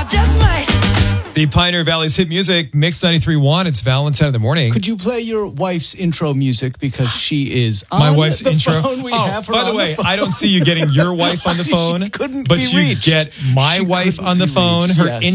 just might. The Pioneer Valley's hit music, Mix 93.1. It's Valentine in the morning. Could you play your wife's intro music because she is on My wife's the intro. phone? We have her by the on way, phone. I don't see you getting your wife on the phone, She couldn't but be you reached. get my She wife couldn't on the be phone. reached, Her yes.